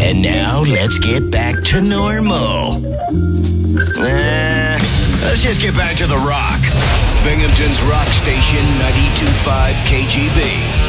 And now let's get back to normal. Let's just get back to the rock. Binghamton's rock station, 92.5 KGB.